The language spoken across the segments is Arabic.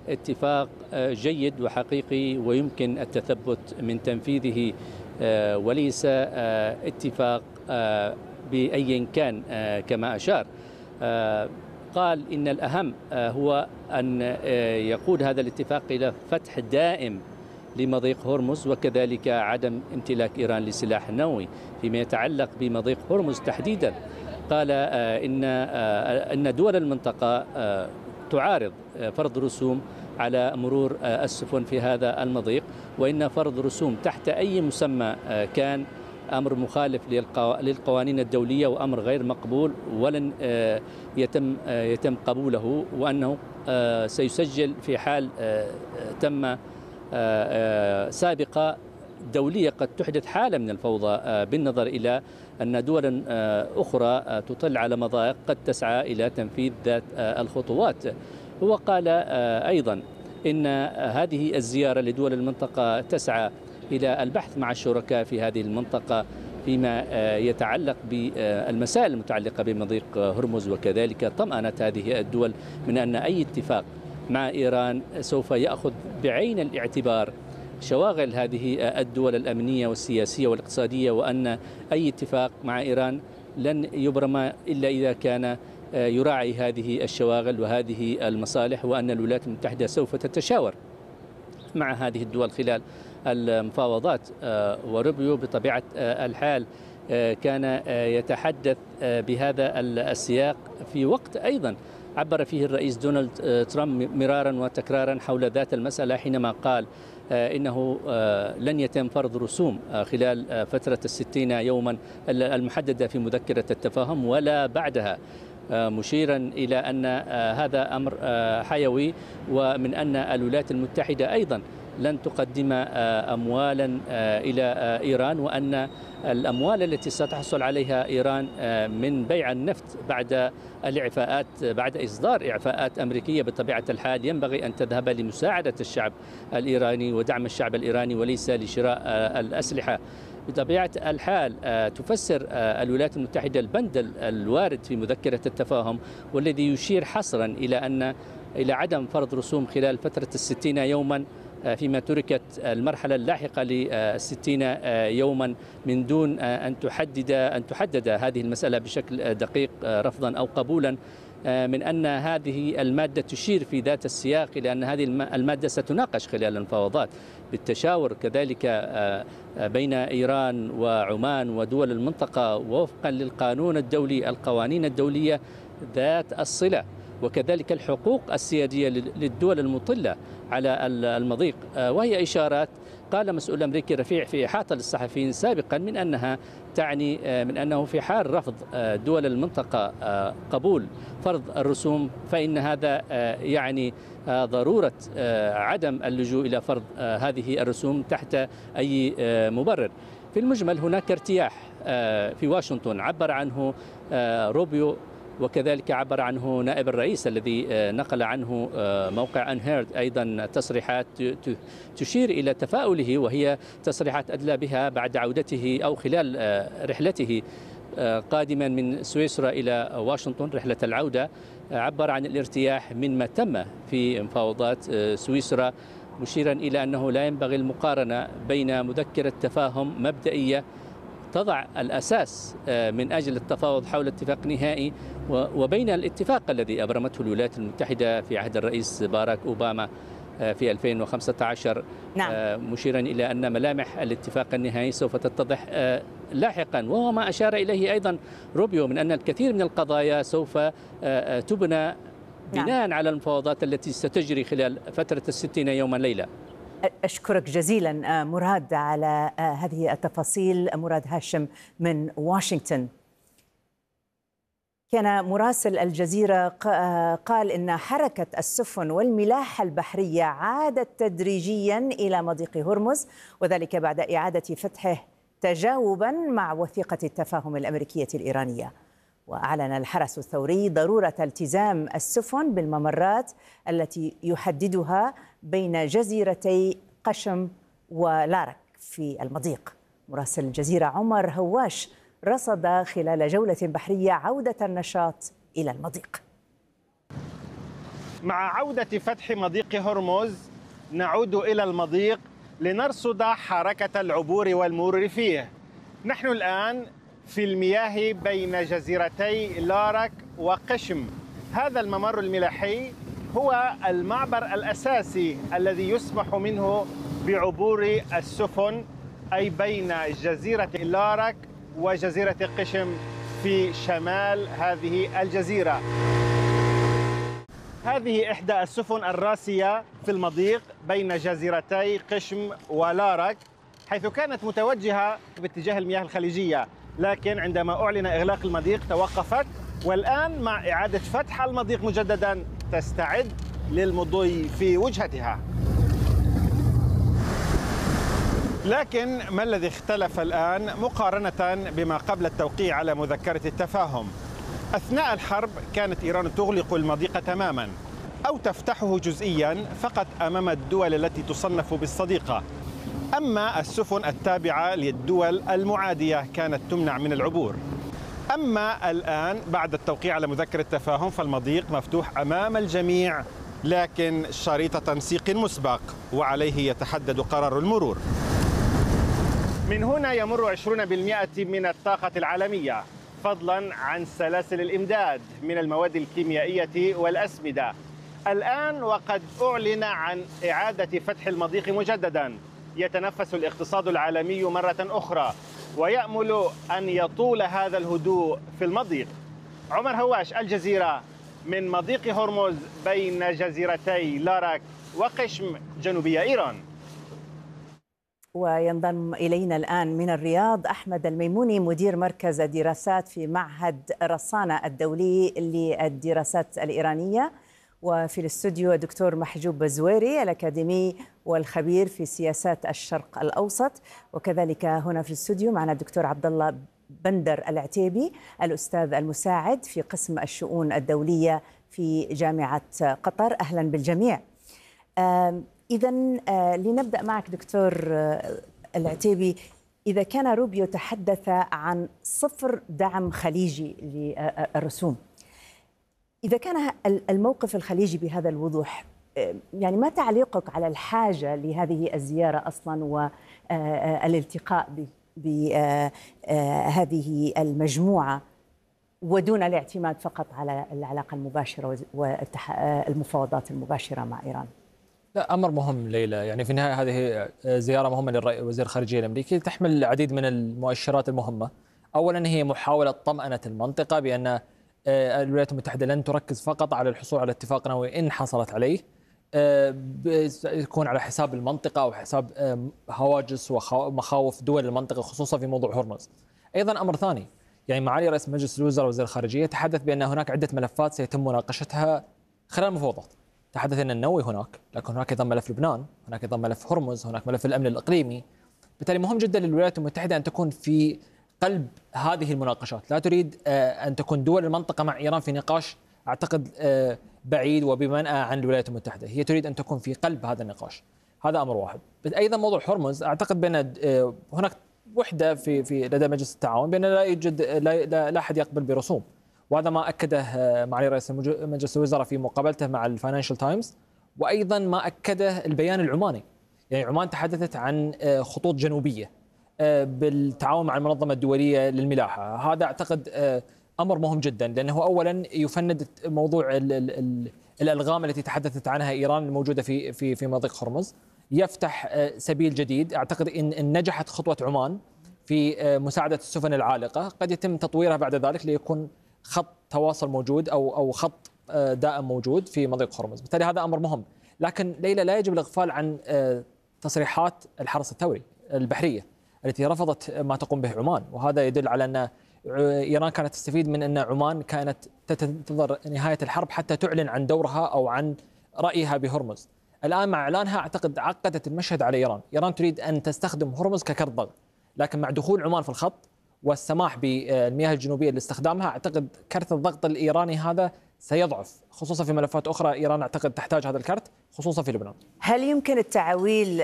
اتفاق جيد وحقيقي ويمكن التثبت من تنفيذه، وليس اتفاق بأي كان كما أشار. قال إن الأهم هو أن يقود هذا الاتفاق إلى فتح دائم لمضيق هرمز، وكذلك عدم امتلاك إيران لسلاح نووي. فيما يتعلق بمضيق هرمز تحديدا، قال إن دول المنطقة تعارض فرض رسوم على مرور السفن في هذا المضيق، وإن فرض رسوم تحت أي مسمى كان أمر مخالف للقوانين الدولية وأمر غير مقبول، ولن يتم قبوله، وأنه سيسجل في حال تم سابقة دولية قد تحدث حالة من الفوضى، بالنظر إلى أن دولا أخرى تطل على مضايق قد تسعى إلى تنفيذ ذات الخطوات. هو قال أيضا إن هذه الزيارة لدول المنطقة تسعى إلى البحث مع الشركاء في هذه المنطقة فيما يتعلق بالمسائل المتعلقة بمضيق هرمز، وكذلك طمأنة هذه الدول من أن أي اتفاق مع إيران سوف يأخذ بعين الاعتبار شواغل هذه الدول الأمنية والسياسية والاقتصادية، وأن أي اتفاق مع إيران لن يبرم إلا إذا كان يراعي هذه الشواغل وهذه المصالح، وأن الولايات المتحدة سوف تتشاور مع هذه الدول خلال المفاوضات. وروبيو بطبيعة الحال كان يتحدث بهذا السياق في وقت أيضا عبر فيه الرئيس دونالد ترامب مرارا وتكرارا حول ذات المسألة، حينما قال إنه لن يتم فرض رسوم خلال فترة 60 يوما المحددة في مذكرة التفاهم ولا بعدها، مشيرا إلى أن هذا أمر حيوي، ومن أن الولايات المتحدة أيضا لن تقدم أموالا إلى إيران، وأن الأموال التي ستحصل عليها إيران من بيع النفط بعد الإعفاءات، بعد إصدار إعفاءات أمريكية بطبيعة الحال، ينبغي أن تذهب لمساعدة الشعب الإيراني ودعم الشعب الإيراني وليس لشراء الأسلحة. بطبيعة الحال تفسر الولايات المتحدة البند الوارد في مذكرة التفاهم، والذي يشير حصرا إلى عدم فرض رسوم خلال فترة 60 يوما، فيما تركت المرحلة اللاحقة ل60 يوما من دون أن تحدد هذه المسألة بشكل دقيق رفضا أو قبولا، من أن هذه المادة تشير في ذات السياق إلى أن هذه المادة ستناقش خلال المفاوضات بالتشاور كذلك بين إيران وعمان ودول المنطقة وفقا للقانون الدولي، القوانين الدولية ذات الصلة، وكذلك الحقوق السيادية للدول المطلة على المضيق. وهي إشارات قال مسؤول أمريكي رفيع في إحاطة للصحفيين سابقا من أنها تعني من أنه في حال رفض دول المنطقة قبول فرض الرسوم، فإن هذا يعني ضرورة عدم اللجوء إلى فرض هذه الرسوم تحت أي مبرر. في المجمل هناك ارتياح في واشنطن عبر عنه روبيو، وكذلك عبر عنه نائب الرئيس الذي نقل عنه موقع أنهيرد أيضا تصريحات تشير إلى تفاؤله، وهي تصريحات أدلى بها بعد عودته أو خلال رحلته قادما من سويسرا إلى واشنطن، رحلة العودة. عبر عن الارتياح مما تم في مفاوضات سويسرا، مشيرا إلى أنه لا ينبغي المقارنة بين مذكرة تفاهم مبدئية تضع الأساس من أجل التفاوض حول اتفاق نهائي وبين الاتفاق الذي أبرمته الولايات المتحدة في عهد الرئيس باراك أوباما في 2015. نعم. مشيرا إلى أن ملامح الاتفاق النهائي سوف تتضح لاحقا، وهو ما أشار إليه أيضا روبيو من أن الكثير من القضايا سوف تبنى بناء على المفاوضات التي ستجري خلال فترة 60 يوما ليلة. أشكرك جزيلا مراد على هذه التفاصيل. مراد هاشم من واشنطن. كان مراسل الجزيرة قال إن حركة السفن والملاحة البحرية عادت تدريجيا إلى مضيق هرمز، وذلك بعد إعادة فتحه تجاوبا مع وثيقة التفاهم الأمريكية الإيرانية. وأعلن الحرس الثوري ضرورة التزام السفن بالممرات التي يحددها بين جزيرتي قشم ولارك في المضيق. مراسل الجزيرة عمر هواش رصد خلال جولة بحرية عودة النشاط إلى المضيق. مع عودة فتح مضيق هرمز نعود إلى المضيق لنرصد حركة العبور والمرور فيه. نحن الآن في المياه بين جزيرتي لارك وقشم. هذا الممر الملاحي هو المعبر الأساسي الذي يسمح منه بعبور السفن، أي بين جزيرة لارك وجزيرة قشم في شمال هذه الجزيرة. هذه إحدى السفن الراسية في المضيق بين جزيرتي قشم ولارك، حيث كانت متوجهة باتجاه المياه الخليجية، لكن عندما أعلن إغلاق المضيق توقفت، والآن مع إعادة فتح المضيق مجددا تستعد للمضي في وجهتها. لكن ما الذي اختلف الآن مقارنة بما قبل التوقيع على مذكرة التفاهم؟ أثناء الحرب كانت إيران تغلق المضيق تماما أو تفتحه جزئيا فقط أمام الدول التي تصنف بالصديقة، أما السفن التابعة للدول المعادية كانت تمنع من العبور. أما الآن بعد التوقيع على مذكرة التفاهم فالمضيق مفتوح أمام الجميع، لكن شريط تنسيق مسبق وعليه يتحدد قرار المرور. من هنا يمر 20% من الطاقة العالمية، فضلا عن سلاسل الإمداد من المواد الكيميائية والأسمدة. الآن وقد أعلن عن إعادة فتح المضيق مجددا، يتنفس الاقتصاد العالمي مرة أخرى ويأمل أن يطول هذا الهدوء في المضيق. عمر هواش، الجزيرة، من مضيق هرمز بين جزيرتي لارك وقشم جنوبية إيران. وينضم إلينا الآن من الرياض أحمد الميموني، مدير مركز الدراسات في معهد رصانة الدولي للدراسات الإيرانية، وفي الاستوديو الدكتور محجوب زويري الأكاديمي والخبير في سياسات الشرق الأوسط، وكذلك هنا في الاستوديو معنا الدكتور عبد الله بندر العتيبي الأستاذ المساعد في قسم الشؤون الدولية في جامعة قطر. أهلا بالجميع. إذا لنبدأ معك دكتور العتيبي. إذا كان روبيو تحدث عن صفر دعم خليجي للرسوم، إذا كان الموقف الخليجي بهذا الوضوح، يعني ما تعليقك على الحاجة لهذه الزيارة أصلا والالتقاء بهذه المجموعة ودون الاعتماد فقط على العلاقة المباشرة والمفاوضات المباشرة مع إيران؟ لا، أمر مهم ليلى. يعني في النهاية هذه زيارة مهمة لوزير الخارجية الأمريكي، تحمل العديد من المؤشرات المهمة. أولا هي محاولة طمأنة المنطقة بأن الولايات المتحدة لن تركز فقط على الحصول على اتفاق نووي إن حصلت عليه، يكون على حساب المنطقة أو حساب هواجس ومخاوف دول المنطقة، خصوصا في موضوع هرمز. أيضا أمر ثاني، يعني معالي رئيس مجلس الوزراء وزير الخارجية تحدث بأن هناك عدة ملفات سيتم مناقشتها خلال المفاوضات. تحدث أن النووي هناك، لكن هناك أيضا ملف لبنان، هناك أيضا ملف هرمز، هناك ملف الأمن الإقليمي. بالتالي مهم جدا للولايات المتحدة أن تكون في قلب هذه المناقشات، لا تريد أن تكون دول المنطقة مع إيران في نقاش أعتقد بعيد وبمنأى عن الولايات المتحدة، هي تريد أن تكون في قلب هذا النقاش. هذا أمر واحد. أيضا موضوع هرمز، أعتقد بأن هناك وحدة في لدى مجلس التعاون بأن لا يوجد لا أحد يقبل برسوم، وهذا ما أكده معالي رئيس مجلس الوزراء في مقابلته مع الفاينانشال تايمز، وأيضا ما أكده البيان العماني. يعني عمان تحدثت عن خطوط جنوبية بالتعاون مع المنظمة الدولية للملاحة. هذا أعتقد أمر مهم جدا، لأنه أولا يفند موضوع الألغام التي تحدثت عنها إيران الموجودة في مضيق هرمز، يفتح سبيل جديد. أعتقد إن نجحت خطوة عمان في مساعدة السفن العالقة، قد يتم تطويرها بعد ذلك ليكون خط تواصل موجود أو خط دائم موجود في مضيق هرمز. بالتالي هذا أمر مهم. لكن ليلى، لا يجب الإغفال عن تصريحات الحرس الثوري البحرية التي رفضت ما تقوم به عمان، وهذا يدل على أن إيران كانت تستفيد من أن عمان كانت تنتظر نهاية الحرب حتى تعلن عن دورها أو عن رأيها بهرمز. الآن مع إعلانها أعتقد عقدت المشهد على إيران. إيران تريد أن تستخدم هرمز ككرت ضغط، لكن مع دخول عمان في الخط والسماح بالمياه الجنوبية لاستخدامها، أعتقد كرت الضغط الإيراني هذا سيضعف، خصوصا في ملفات أخرى إيران أعتقد تحتاج هذا الكرت، خصوصا في لبنان. هل يمكن التعويل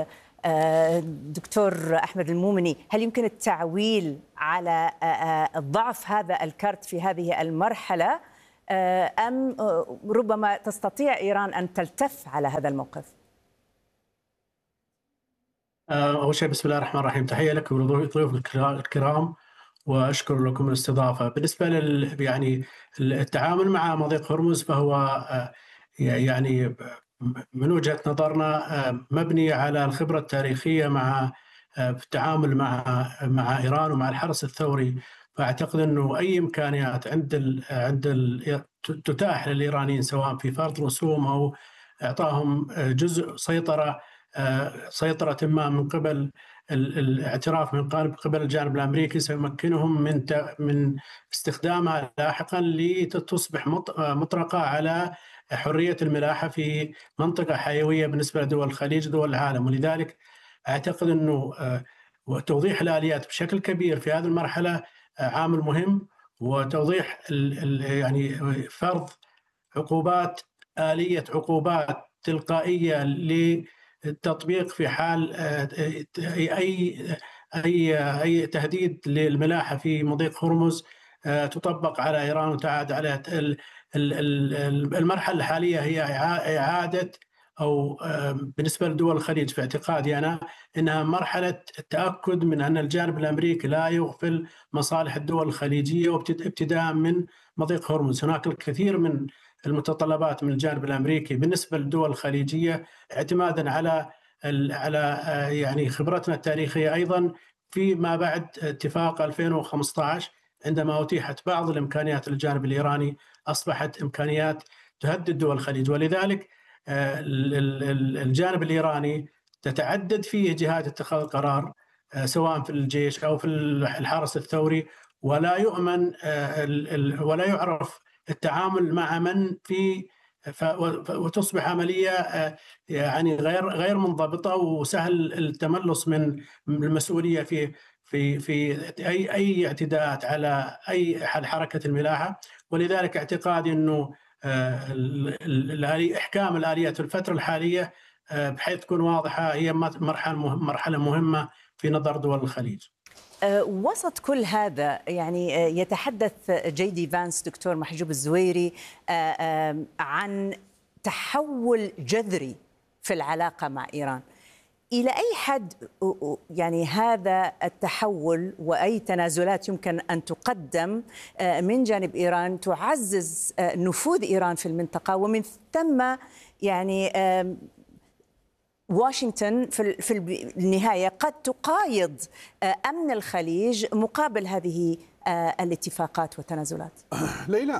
دكتور أحمد المومني، هل يمكن التعويل على ضعف هذا الكرت في هذه المرحلة أم ربما تستطيع إيران أن تلتف على هذا الموقف؟ أول شيء بسم الله الرحمن الرحيم، تحية لكم ولضيوفك الكرام وأشكر لكم الاستضافة. بالنسبة يعني التعامل مع مضيق هرمز فهو يعني من وجهة نظرنا مبني على الخبرة التاريخية مع التعامل مع إيران ومع الحرس الثوري. فأعتقد أنه أي إمكانيات تتاح للإيرانيين سواء في فرض رسوم أو إعطائهم جزء سيطرة ما من قبل الاعتراف من قبل الجانب الأمريكي سيمكنهم من استخدامها لاحقا لتصبح مطرقة على حرية الملاحة في منطقة حيوية بالنسبة لدول الخليج ودول العالم. ولذلك أعتقد أنه توضيح الآليات بشكل كبير في هذه المرحلة عامل مهم، وتوضيح يعني فرض آلية عقوبات تلقائية للتطبيق في حال أي تهديد للملاحة في مضيق هرمز تطبق على إيران وتعاد عليها. المرحلة الحالية هي إعادة أو بالنسبة لدول الخليج في اعتقادي أنا إنها مرحلة التأكد من أن الجانب الأمريكي لا يغفل مصالح الدول الخليجية وابتداء من مضيق هرمز. هناك الكثير من المتطلبات من الجانب الأمريكي بالنسبة للدول الخليجية اعتمادا على يعني خبرتنا التاريخية أيضا فيما بعد اتفاق 2015 عندما أتيحت بعض الإمكانيات للجانب الإيراني أصبحت إمكانيات تهدد دول الخليج. ولذلك الجانب الإيراني تتعدد فيه جهات اتخاذ القرار سواء في الجيش أو في الحرس الثوري، ولا يؤمن ولا يعرف التعامل مع من وتصبح عملية يعني غير منضبطة وسهل التملص من المسؤولية في أي اعتداءات على أي حركة الملاحة. ولذلك اعتقادي أنه إحكام الآليات في الفترة الحالية بحيث تكون واضحة هي مرحلة مهمة في نظر دول الخليج. وسط كل هذا يعني يتحدث جي دي فانس دكتور محجوب الزويري عن تحول جذري في العلاقة مع إيران. إلى أي حد يعني هذا التحول وأي تنازلات يمكن أن تقدم من جانب إيران تعزز نفوذ إيران في المنطقة، ومن ثم يعني واشنطن في النهاية قد تقايض أمن الخليج مقابل هذه الاتفاقات والتنازلات؟ ليلى،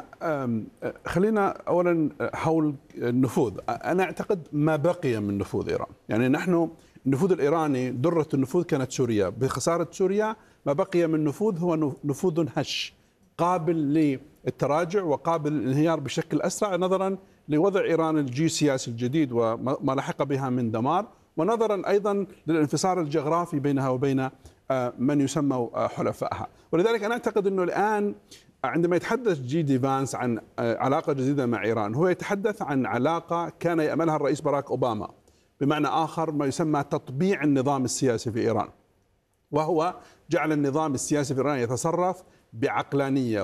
خلينا أولا حول النفوذ. أنا أعتقد ما بقي من نفوذ إيران، يعني نحن النفوذ الإيراني درة النفوذ كانت سوريا، بخسارة سوريا ما بقي من نفوذ هو نفوذ هش قابل للتراجع وقابل للانهيار بشكل أسرع نظرا لوضع إيران الجيوسياسي الجديد وما لحق بها من دمار، ونظرا أيضا للانفصال الجغرافي بينها وبين من يسمى حلفائها. ولذلك أنا أعتقد أنه الآن عندما يتحدث جي دي فانس عن علاقة جديدة مع إيران هو يتحدث عن علاقة كان يأملها الرئيس باراك أوباما، بمعنى آخر ما يسمى تطبيع النظام السياسي في إيران، وهو جعل النظام السياسي في إيران يتصرف بعقلانية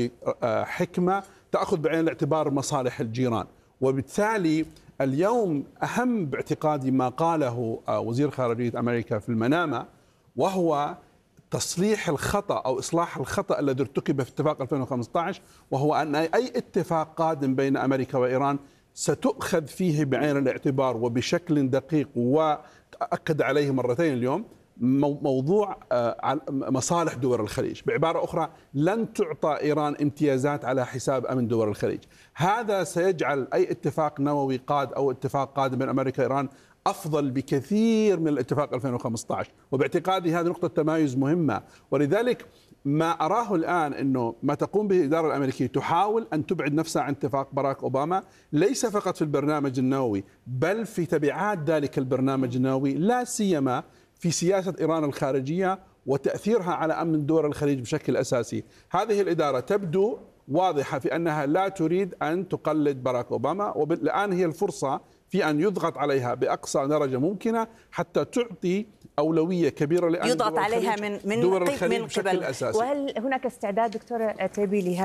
وبحكمة تأخذ بعين الاعتبار مصالح الجيران. وبالتالي اليوم أهم باعتقادي ما قاله وزير خارجية أمريكا في المنامة، وهو تصليح الخطأ أو إصلاح الخطأ الذي ارتكب في اتفاق 2015، وهو أن أي اتفاق قادم بين أمريكا وإيران ستؤخذ فيه بعين الاعتبار وبشكل دقيق، وأكد عليه مرتين اليوم موضوع مصالح دول الخليج. بعبارة أخرى لن تعطى إيران امتيازات على حساب أمن دول الخليج. هذا سيجعل أي اتفاق نووي أو اتفاق قادم بين أمريكا وإيران أفضل بكثير من الاتفاق 2015، وباعتقادي هذه نقطة تمايز مهمة. ولذلك ما أراه الآن أنه ما تقوم به الإدارة الأمريكية تحاول أن تبعد نفسها عن اتفاق باراك أوباما، ليس فقط في البرنامج النووي بل في تبعات ذلك البرنامج النووي، لا سيما في سياسة إيران الخارجية وتأثيرها على أمن دول الخليج بشكل أساسي. هذه الإدارة تبدو واضحة في أنها لا تريد أن تقلد باراك أوباما، والآن هي الفرصة في أن يضغط عليها بأقصى درجة ممكنة حتى تعطي أولوية كبيرة لأن يضغط عليها من دول الخليج بشكل أساسي. وهل هناك استعداد دكتور عتيبي لهذا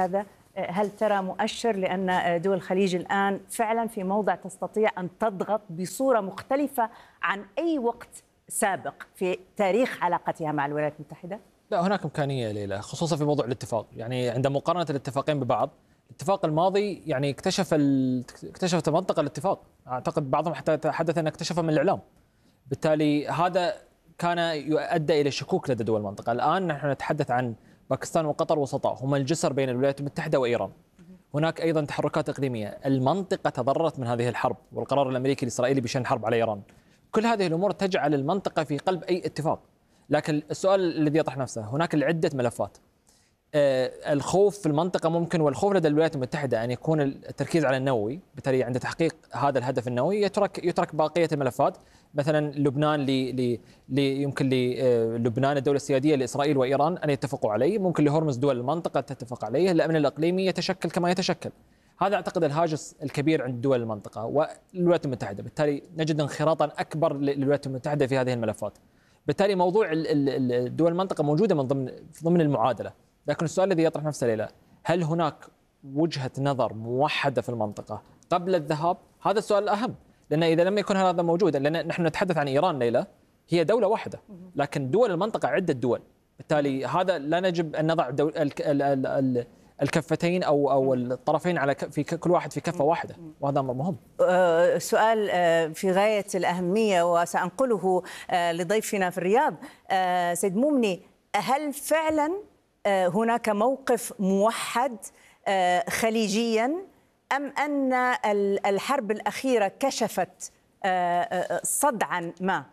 هل ترى مؤشر لأن دول الخليج الآن فعلا في موضع تستطيع أن تضغط بصورة مختلفة عن أي وقت سابق في تاريخ علاقتها مع الولايات المتحدة؟ لا، هناك إمكانية ليلى، خصوصا في موضوع الاتفاق. يعني عند مقارنة الاتفاقين ببعض، الاتفاق الماضي يعني اكتشفت المنطقة الاتفاق، أعتقد بعضهم حتى حدث أن اكتشفه من الإعلام. بالتالي هذا كان يؤدي إلى شكوك لدى دول المنطقة. الآن نحن نتحدث عن باكستان وقطر وسطاء، هما الجسر بين الولايات المتحدة وإيران. هناك أيضا تحركات إقليمية. المنطقة تضررت من هذه الحرب والقرار الأمريكي الإسرائيلي بشن حرب على إيران. كل هذه الأمور تجعل المنطقة في قلب أي اتفاق. لكن السؤال الذي يطرح نفسه، هناك عدة ملفات. الخوف في المنطقة ممكن، والخوف لدى الولايات المتحدة أن يكون التركيز على النووي، بالتالي عند تحقيق هذا الهدف النووي يترك بقية الملفات. مثلا لبنان يمكن للبنان الدولة السيادية لإسرائيل وإيران أن يتفقوا عليه، ممكن لهرمز دول المنطقة تتفق عليه، الأمن الإقليمي يتشكل كما يتشكل. هذا أعتقد الهاجس الكبير عند دول المنطقة والولايات المتحدة. بالتالي نجد انخراطا أكبر للولايات المتحدة في هذه الملفات. بالتالي موضوع دول المنطقة موجودة ضمن المعادلة. لكن السؤال الذي يطرح نفسه ليلى، هل هناك وجهة نظر موحدة في المنطقة قبل الذهاب؟ هذا السؤال الأهم، لأن إذا لم يكن هذا موجودا، لأن نحن نتحدث عن إيران ليلى، هي دولة واحدة، لكن دول المنطقة عدة دول. بالتالي هذا لا نجب أن نضع الكفتين أو الطرفين على في كل واحد في كفة واحدة، وهذا أمر مهم. سؤال في غاية الأهمية وسأنقله لضيفنا في الرياض. سيد مومني، هل فعلا هناك موقف موحد خليجيا، أم أن الحرب الأخيرة كشفت صدعا ما؟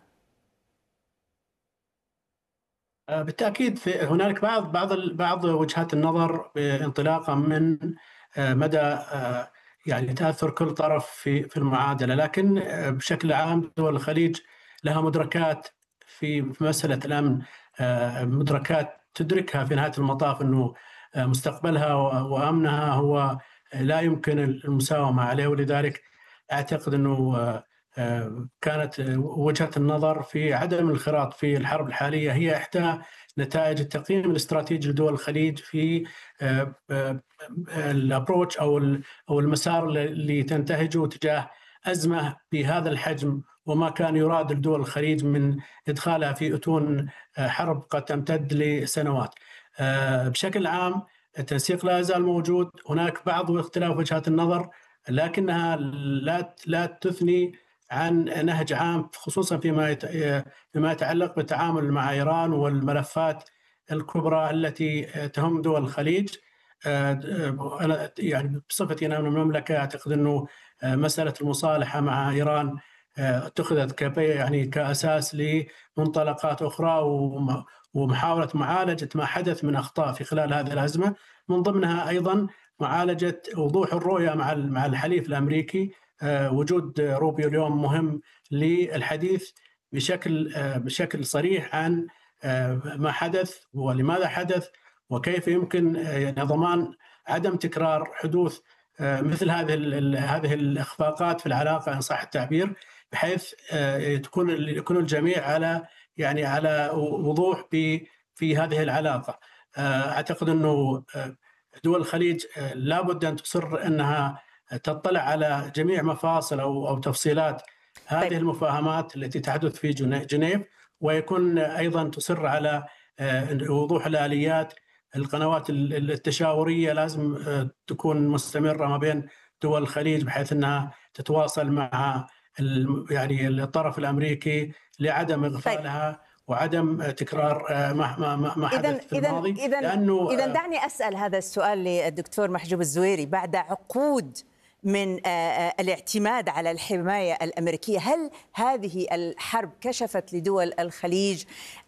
بالتأكيد هنالك بعض وجهات النظر انطلاقا من مدى يعني تأثر كل طرف في المعادلة، لكن بشكل عام دول الخليج لها مدركات في مسألة الأمن، مدركات تدركها في نهاية المطاف أنه مستقبلها وأمنها هو لا يمكن المساومة عليه. ولذلك أعتقد أنه كانت وجهة النظر في عدم الانخراط في الحرب الحالية هي إحدى نتائج التقييم الاستراتيجي لدول الخليج في الابروتش أو المسار اللي تنتهجه تجاه أزمة بهذا الحجم، وما كان يراد لدول الخليج من إدخالها في أتون حرب قد تمتد لسنوات. بشكل عام التنسيق لا يزال موجود، هناك بعض اختلاف وجهات النظر، لكنها لا تثني عن نهج عام، خصوصا فيما يتعلق بالتعامل مع إيران والملفات الكبرى التي تهم دول الخليج. أنا يعني بصفتي أنا من المملكة أعتقد أنه مسألة المصالحة مع إيران اتخذت يعني كأساس لمنطلقات أخرى ومحاولة معالجة ما حدث من أخطاء في خلال هذه الأزمة، من ضمنها أيضا معالجة وضوح الرؤية مع الحليف الأمريكي. وجود روبيو اليوم مهم للحديث بشكل صريح عن ما حدث ولماذا حدث، وكيف يمكن ضمان عدم تكرار حدوث مثل هذه الإخفاقات في العلاقة إن صح التعبير، بحيث يكون الجميع على وضوح في هذه العلاقة. أعتقد أنه دول الخليج لابد أن تصر أنها تطلع على جميع مفاصل أو تفصيلات هذه المفاهمات التي تحدث في جنيف، ويكون أيضا تصر على وضوح الآليات. القنوات التشاورية لازم تكون مستمرة ما بين دول الخليج بحيث أنها تتواصل مع يعني الطرف الأمريكي لعدم إغفالها وعدم تكرار ما حدث في الماضي. إذا دعني أسأل هذا السؤال للدكتور محجوب الزويري. بعد عقود من الاعتماد على الحماية الأمريكية، هل هذه الحرب كشفت لدول الخليج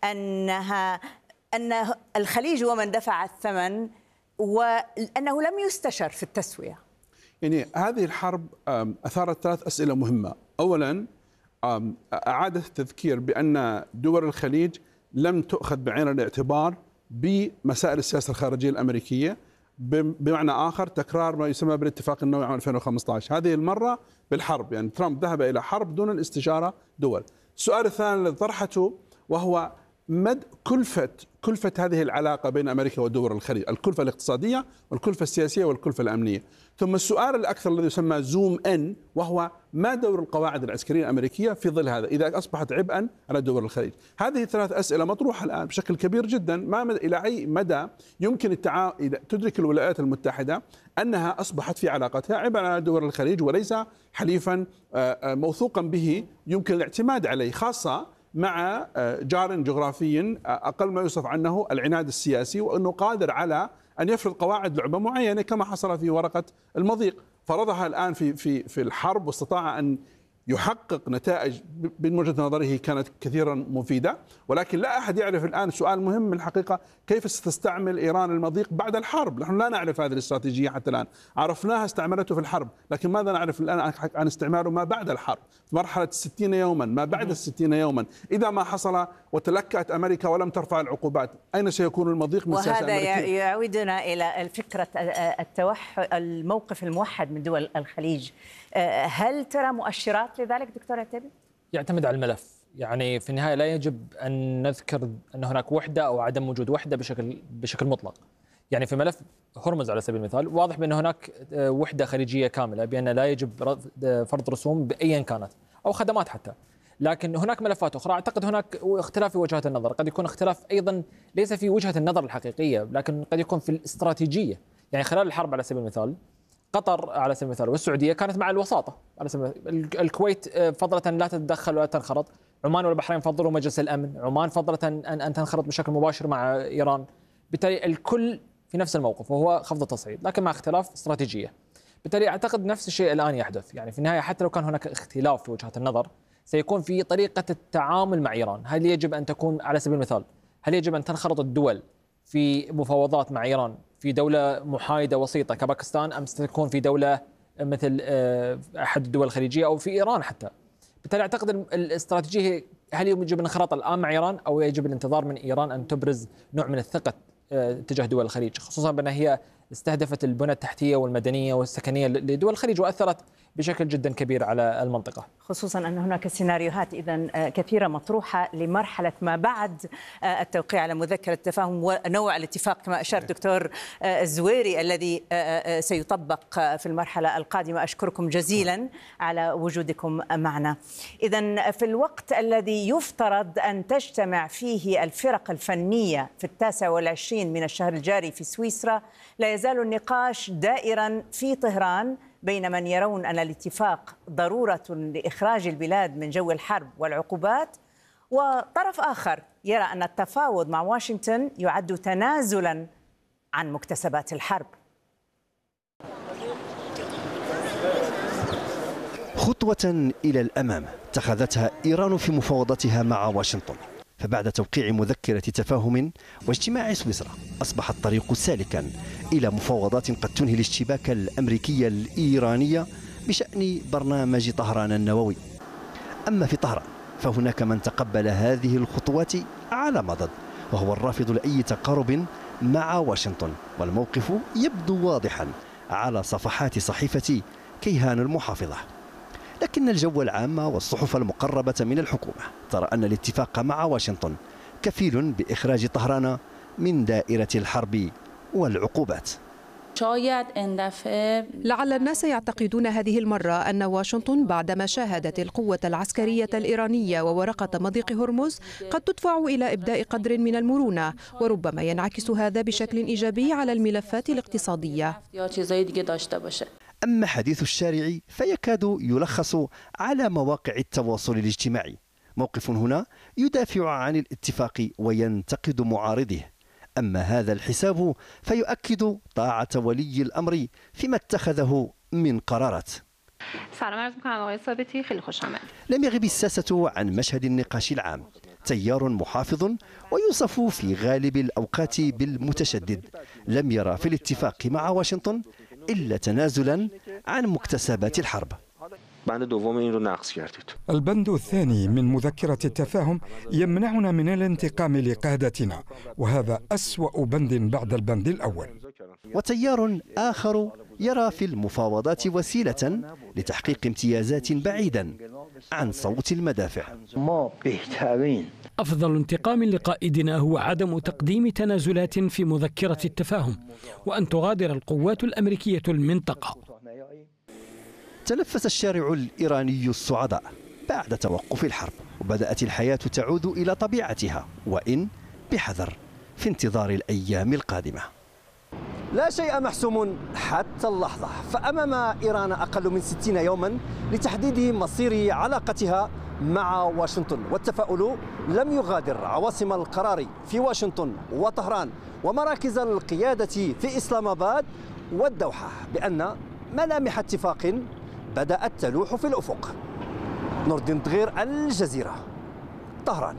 أن الخليج هو من دفع الثمن وأنه لم يستشر في التسوية؟ يعني هذه الحرب أثارت 3 أسئلة مهمة. أولا أعادت التذكير بأن دول الخليج لم تؤخذ بعين الاعتبار بمسائل السياسة الخارجية الأمريكية، بمعنى آخر تكرار ما يسمى بالاتفاق النووي عام 2015. هذه المرة بالحرب، يعني ترامب ذهب إلى حرب دون الاستشارة دول. السؤال الثاني الذي طرحته وهو مد كلفة هذه العلاقة بين أمريكا ودول الخليج، الكلفة الاقتصادية والكلفة السياسية والكلفة الأمنية. ثم السؤال الأكثر الذي يسمى زوم إن، وهو ما دور القواعد العسكرية الأمريكية في ظل هذا إذا أصبحت عبئا على دول الخليج. هذه الثلاث أسئلة مطروحة الآن بشكل كبير جدا. إلى أي مدى يمكن تدرك الولايات المتحدة أنها أصبحت في علاقتها عبئا على دول الخليج وليس حليفا موثوقا به يمكن الاعتماد عليه، خاصة مع جار جغرافي أقل ما يوصف عنه العناد السياسي، وأنه قادر على أن يفرض قواعد لعبة معينة كما حصل في ورقة المضيق. فرضها الآن في الحرب، واستطاع أن يحقق نتائج من وجهة نظره كانت كثيرا مفيدة، ولكن لا أحد يعرف الآن. سؤال مهم الحقيقة، كيف ستستعمل إيران المضيق بعد الحرب؟ نحن لا نعرف هذه الاستراتيجية حتى الآن، عرفناها استعملته في الحرب، لكن ماذا نعرف الآن عن استعماله ما بعد الحرب، في مرحلة 60 يوما، ما بعد 60 يوما؟ إذا ما حصل وتلكأت أمريكا ولم ترفع العقوبات، أين سيكون المضيق من السياسة الأمريكية؟ وهذا يعودنا إلى الفكرة الموقف الموحد من دول الخليج. هل ترى مؤشرات لذلك دكتور عتيبي؟ يعتمد على الملف، يعني في النهاية لا يجب أن نذكر أن هناك وحدة أو عدم وجود وحدة بشكل مطلق. يعني في ملف هرمز على سبيل المثال واضح بأن هناك وحدة خليجية كاملة، بأن لا يجب فرض رسوم بأيا كانت أو خدمات حتى. لكن هناك ملفات أخرى أعتقد هناك اختلاف في وجهات النظر، قد يكون اختلاف أيضا ليس في وجهة النظر الحقيقية، لكن قد يكون في الاستراتيجية. يعني خلال الحرب على سبيل المثال قطر على سبيل المثال والسعودية كانت مع الوساطة على سبيل المثال. الكويت فضلت أن لا تتدخل ولا تنخرط، عمان والبحرين فضلوا مجلس الأمن، عمان فضلت أن تنخرط بشكل مباشر مع إيران. بالتالي الكل في نفس الموقف وهو خفض التصعيد، لكن مع اختلاف استراتيجية. بالتالي أعتقد نفس الشيء الآن يحدث. يعني في النهاية حتى لو كان هناك اختلاف في وجهات النظر، سيكون في طريقة التعامل مع إيران. هل يجب أن تكون على سبيل المثال، هل يجب أن تنخرط الدول في مفاوضات مع إيران في دولة محايدة وسيطة كباكستان، أم ستكون في دولة مثل أحد الدول الخليجية أو في إيران حتى؟ بالتالي أعتقد الاستراتيجية هل يجب الانخراط الآن مع إيران أو يجب الانتظار من إيران أن تبرز نوع من الثقة تجاه دول الخليج، خصوصا بأنها هي استهدفت البنى التحتية والمدنية والسكنية لدول الخليج وأثرت بشكل جدا كبير على المنطقة، خصوصا أن هناك سيناريوهات إذن كثيرة مطروحة لمرحلة ما بعد التوقيع على مذكرة التفاهم ونوع الاتفاق كما أشار دكتور الزويري الذي سيطبق في المرحلة القادمة. أشكركم جزيلا على وجودكم معنا. إذن في الوقت الذي يفترض أن تجتمع فيه الفرق الفنية في 29 من الشهر الجاري في سويسرا، لا يزال النقاش دائرا في طهران بين من يرون أن الاتفاق ضرورة لإخراج البلاد من جو الحرب والعقوبات، وطرف آخر يرى أن التفاوض مع واشنطن يعد تنازلا عن مكتسبات الحرب. خطوة إلى الأمام اتخذتها إيران في مفاوضاتها مع واشنطن، فبعد توقيع مذكرة تفاهم واجتماع سويسرا أصبح الطريق سالكا إلى مفاوضات قد تنهي الاشتباك الأمريكي الإيراني بشأن برنامج طهران النووي. أما في طهران فهناك من تقبل هذه الخطوات على مضض، وهو الرافض لأي تقارب مع واشنطن، والموقف يبدو واضحا على صفحات صحيفة كيهان المحافظة. لكن الجو العام والصحف المقربة من الحكومة ترى أن الاتفاق مع واشنطن كفيل بإخراج طهران من دائرة الحرب والعقوبات. لعل الناس يعتقدون هذه المرة أن واشنطن بعدما شاهدت القوة العسكرية الإيرانية وورقة مضيق هرمز قد تدفع إلى إبداء قدر من المرونة، وربما ينعكس هذا بشكل إيجابي على الملفات الاقتصادية. أما حديث الشارع فيكاد يلخص على مواقع التواصل الاجتماعي. موقف هنا يدافع عن الاتفاق وينتقد معارضه، أما هذا الحساب فيؤكد طاعة ولي الأمر فيما اتخذه من قرارات. لم يغب الساسة عن مشهد النقاش العام. تيار محافظ ويوصف في غالب الأوقات بالمتشدد لم يرى في الاتفاق مع واشنطن إلا تنازلا عن مكتسبات الحرب. البند الثاني من مذكرة التفاهم يمنعنا من الانتقام لقادتنا، وهذا أسوأ بند بعد البند الأول. وتيار آخر يرى في المفاوضات وسيلة لتحقيق امتيازات بعيدا عن صوت المدافع. أفضل انتقام لقائدنا هو عدم تقديم تنازلات في مذكرة التفاهم وأن تغادر القوات الأمريكية المنطقة. تنفس الشارع الإيراني الصعداء بعد توقف الحرب، وبدأت الحياة تعود إلى طبيعتها، وإن بحذر في انتظار الأيام القادمة. لا شيء محسوم حتى اللحظة، فأمام إيران أقل من 60 يوما لتحديد مصير علاقتها مع واشنطن، والتفاؤل لم يغادر عواصم القرار في واشنطن وطهران ومراكز القيادة في إسلام آباد والدوحة بأن ملامح اتفاق بدأت تلوح في الأفق. نور الدين دغير، الجزيرة، طهران.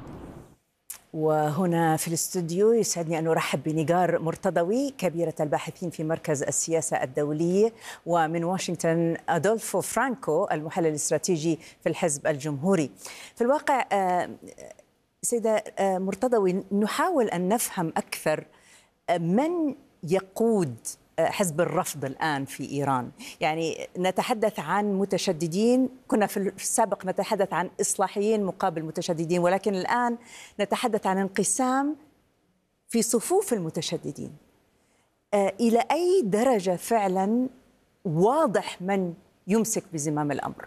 وهنا في الاستوديو يسعدني أن أرحب بنيغار مرتضوي، كبيرة الباحثين في مركز السياسة الدولية، ومن واشنطن أدولفو فرانكو، المحلل الاستراتيجي في الحزب الجمهوري. في الواقع سيدة مرتضوي، نحاول أن نفهم أكثر من يقود حزب الرفض الآن في إيران. يعني نتحدث عن متشددين، كنا في السابق نتحدث عن إصلاحيين مقابل متشددين، ولكن الآن نتحدث عن انقسام في صفوف المتشددين. إلى أي درجة فعلا واضح من يمسك بزمام الأمر؟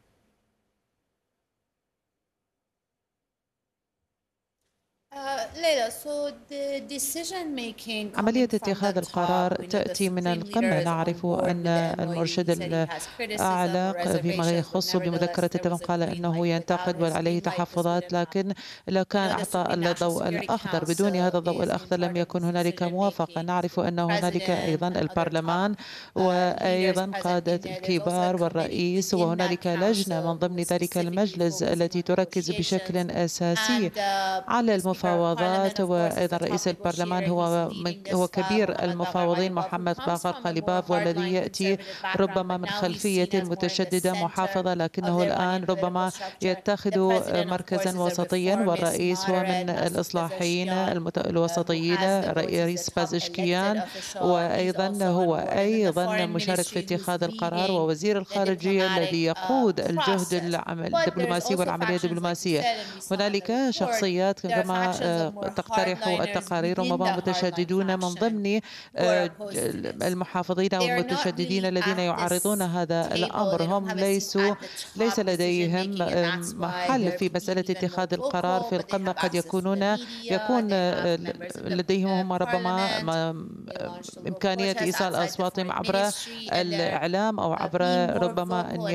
عملية اتخاذ القرار تأتي من القمة. نعرف أن المرشد الأعلى فيما يخص بمذكرة التفاهم قال أنه ينتقد وعليه تحفظات، لكن لو كان أعطى الضوء الأخضر، بدون هذا الضوء الأخضر لم يكن هنالك موافقة. نعرف أن هنالك أيضا البرلمان وأيضا قادة الكبار والرئيس، وهنالك لجنة من ضمن ذلك المجلس التي تركز بشكل أساسي على المفاوضات، وأيضا رئيس البرلمان هو كبير المفاوضين محمد باقر قليباف، والذي يأتي ربما من خلفية متشددة محافظة، لكنه الآن ربما يتخذ مركزا وسطيا، والرئيس هو من الإصلاحيين الوسطيين رئيس بازشكيان، وأيضا هو أيضا مشارك في اتخاذ القرار، ووزير الخارجية الذي يقود الجهد الدبلوماسي والعملية الدبلوماسية. هنالك شخصيات كما تقترح التقارير ومضى متشددون من ضمن المحافظين والمتشددين الذين يعارضون هذا الأمر. هم ليس لديهم محل في مسألة اتخاذ القرار في القمة. قد يكون لديهم هم ربما إمكانية إيصال أصواتهم عبر الإعلام أو عبر ربما أن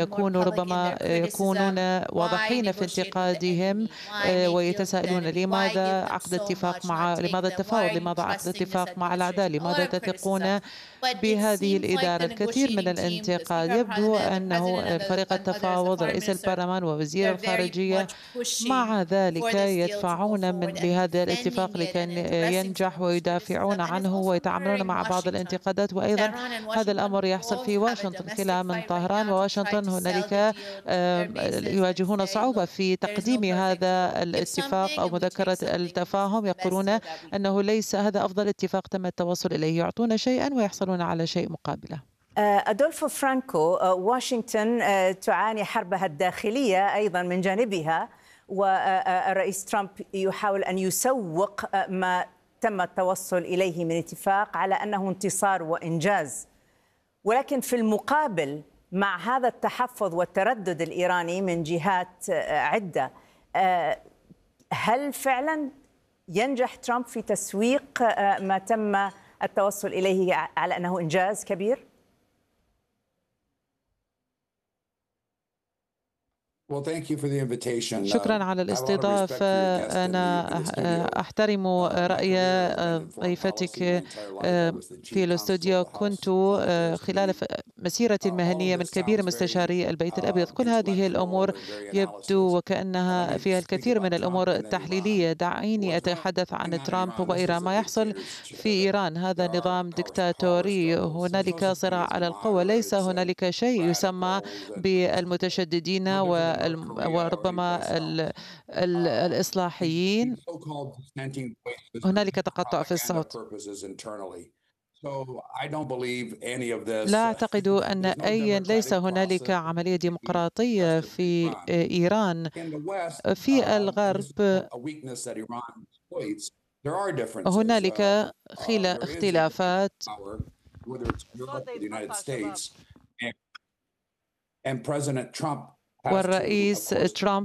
يكونون واضحين في انتقادهم ويتساءلون لماذا عقد اتفاق لماذا التفاوض، لماذا عقد اتفاق مع الأعداء، لماذا تثقون بهذه الإدارة. الكثير من الانتقاد. يبدو أنه فريق التفاوض رئيس البرلمان ووزير الخارجية مع ذلك يدفعون لهذا الاتفاق لكي ينجح ويدافعون عنه ويتعاملون مع بعض الانتقادات. وأيضا هذا الأمر يحصل في واشنطن، خلال من طهران وواشنطن هنالك يواجهون صعوبة في تقديم هذا الاتفاق أو مذكرة التفاهم. يقولون أنه ليس هذا أفضل اتفاق تم التوصل إليه، يعطون شيئا ويحصلون على شيء مقابله. أدولفو فرانكو، واشنطن تعاني حربها الداخلية أيضا من جانبها، والرئيس ترامب يحاول أن يسوق ما تم التوصل إليه من اتفاق على أنه انتصار وإنجاز، ولكن في المقابل مع هذا التحفظ والتردد الإيراني من جهات عدة، هل فعلا ينجح ترامب في تسويق ما تم التوصل إليه على أنه إنجاز كبير؟ شكرا على الاستضافة. أنا أحترم رأي ضيفتك في الاستوديو. كنت خلال مسيرتي المهنية من كبير مستشاري البيت الأبيض. كل هذه الأمور يبدو وكأنها فيها الكثير من الأمور التحليلية. دعيني أتحدث عن ترامب وإيران. ما يحصل في إيران هذا نظام ديكتاتوري، هنالك صراع على القوة، ليس هنالك شيء يسمى بالمتشددين وربما الإصلاحيين. هنالك تقطع في الصوت. لا أعتقد أن ليس هنالك عملية ديمقراطية في إيران. في الغرب هنالك اختلافات، والرئيس ترامب